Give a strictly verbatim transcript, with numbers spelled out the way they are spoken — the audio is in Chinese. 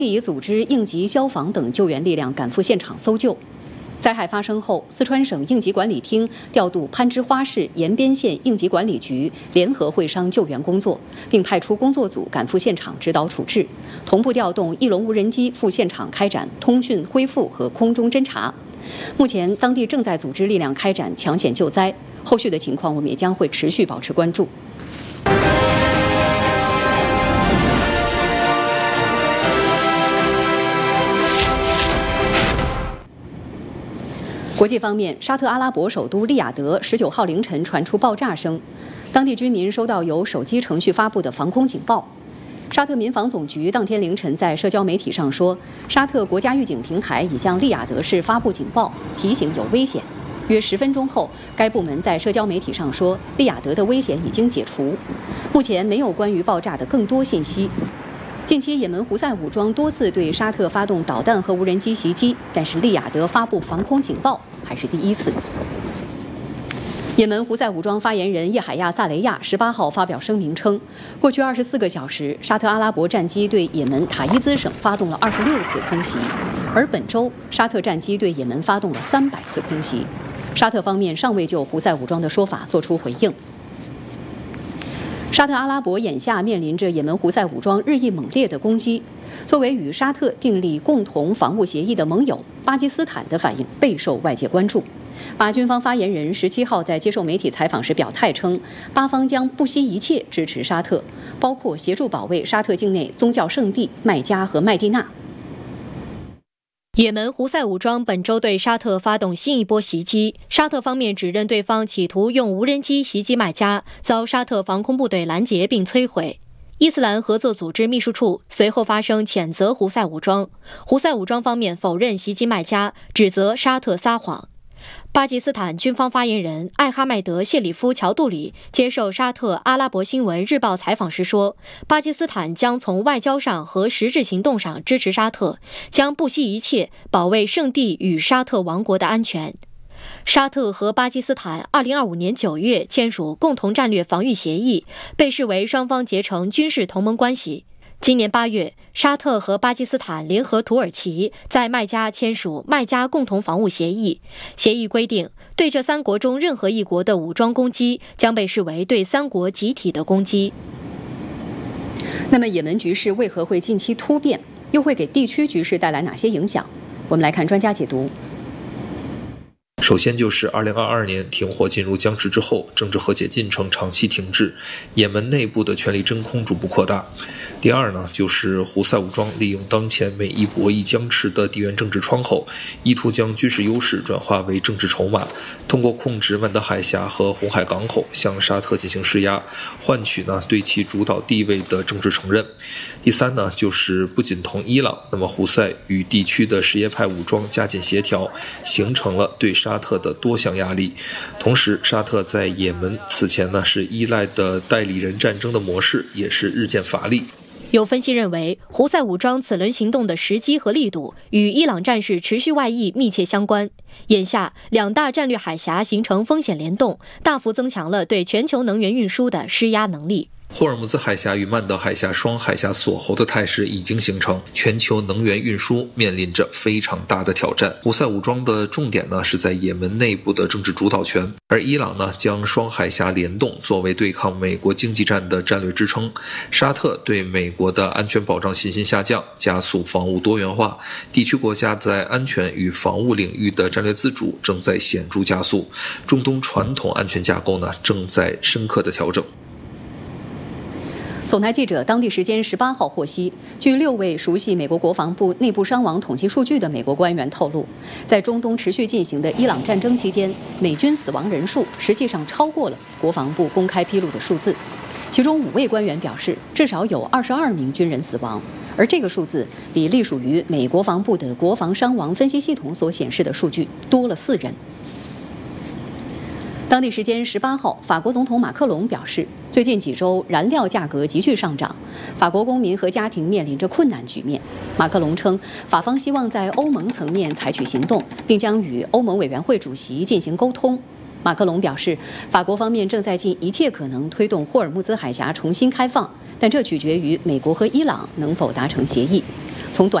已组织应急消防等救援力量赶赴现场搜救。灾害发生后，四川省应急管理厅调度攀枝花市延边县应急管理局联合会商救援工作，并派出工作组赶赴现场指导处置，同步调动翼龙无人机赴现场开展通讯恢复和空中侦察。目前，当地正在组织力量开展抢险救灾，后续的情况我们也将会持续保持关注。国际方面，沙特阿拉伯首都利雅得十九号凌晨传出爆炸声，当地居民收到由手机程序发布的防空警报。沙特民防总局当天凌晨在社交媒体上说，沙特国家预警平台已向利雅得市发布警报，提醒有危险。约十分钟后，该部门在社交媒体上说，利雅得的危险已经解除。目前没有关于爆炸的更多信息。近期，也门胡塞武装多次对沙特发动导弹和无人机袭击，但是利雅得发布防空警报还是第一次。也门胡塞武装发言人叶海亚·萨雷亚十八号发表声明称，过去二十四个小时，沙特阿拉伯战机对也门塔伊兹省发动了二十六次空袭，而本周沙特战机对也门发动了三百次空袭。沙特方面尚未就胡塞武装的说法作出回应。沙特阿拉伯眼下面临着也门胡塞武装日益猛烈的攻击，作为与沙特订立共同防务协议的盟友，巴基斯坦的反应备受外界关注。巴军方发言人十七号在接受媒体采访时表态称，巴方将不惜一切支持沙特，包括协助保卫沙特境内宗教圣地麦加和麦地那。 也门胡塞武装本周对沙特发动新一波袭击，沙特方面指认对方企图用无人机袭击麦加，遭沙特防空部队拦截并摧毁。伊斯兰合作组织秘书处随后发声谴责胡塞武装，胡塞武装方面否认袭击麦加，指责沙特撒谎。巴基斯坦军方发言人艾哈迈德·谢里夫·乔杜里接受沙特阿拉伯新闻日报采访时说，巴基斯坦将从外交上和实质行动上支持沙特，将不惜一切保卫圣地与沙特王国的安全。沙特和巴基斯坦二零二五年九月签署共同战略防御协议，被视为双方结成军事同盟关系。今年八月，沙特和巴基斯坦联合土耳其在麦加签署麦加共同防务协议。协议规定，对这三国中任何一国的武装攻击将被视为对三国集体的攻击。 那么，也门局势为何会近期突变，又会给地区局势带来哪些影响？我们来看专家解读。 首先就是二零二二年停火进入僵持之后，政治和解进程长期停滞，也门内部的权力真空逐步扩大。第二呢，就是胡塞武装利用当前美伊博弈僵持的地缘政治窗口，意图将军事优势转化为政治筹码，通过控制曼德海峡和红海港口向沙特进行施压，换取呢对其主导地位的政治承认。第三呢，就是不仅同伊朗，那么胡塞与地区的什叶派武装加紧协调，形成了对沙特的多项压力。同时，沙特在也门此前呢是依赖的代理人战争的模式也是日渐乏力。 有分析认为，胡塞武装此轮行动的时机和力度与伊朗战事持续外溢密切相关。眼下，两大战略海峡形成风险联动，大幅增强了对全球能源运输的施压能力。 霍尔木兹海峡与曼德海峡双海峡锁喉的态势已经形成，全球能源运输面临着非常大的挑战。胡塞武装的重点呢是在也门内部的政治主导权，而伊朗呢将双海峡联动作为对抗美国经济战的战略支撑。沙特对美国的安全保障信心下降，加速防务多元化，地区国家在安全与防务领域的战略自主正在显著加速。中东传统安全架构呢正在深刻的调整。 总台记者当地时间十八号获悉，据六位熟悉美国国防部内部伤亡统计数据的美国官员透露，在中东持续进行的伊朗战争期间，美军死亡人数实际上超过了国防部公开披露的数字。其中五位官员表示，至少有二十二名军人死亡，而这个数字比隶属于美国防部的国防伤亡分析系统所显示的数据多了四人。当地时间十八号，法国总统马克龙表示，最近几周燃料价格急剧上涨，法国公民和家庭面临着困难局面。马克龙称，法方希望在欧盟层面采取行动，并将与欧盟委员会主席进行沟通。马克龙表示，法国方面正在尽一切可能推动霍尔木兹海峡重新开放，但这取决于美国和伊朗能否达成协议。